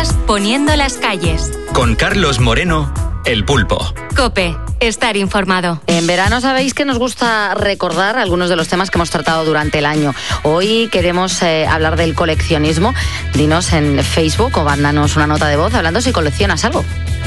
días poniendo las calles. Con Carlos Moreno, El Pulpo. COPE, estar informado. En verano sabéis que nos gusta recordar algunos de los temas que hemos tratado durante el año. Hoy queremos hablar del coleccionismo. Dinos en Facebook o mándanos una nota de voz hablando si coleccionas algo.